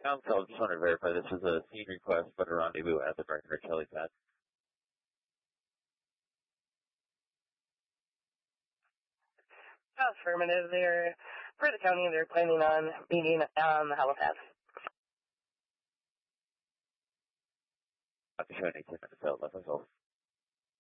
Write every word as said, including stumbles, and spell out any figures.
Council, just want to verify this is a scene request, but a rendezvous at the Breckenridge helipad. Affirmative. They're, for the county, they're planning on meeting on the helipad. Not showing any ten minutes out, left myself.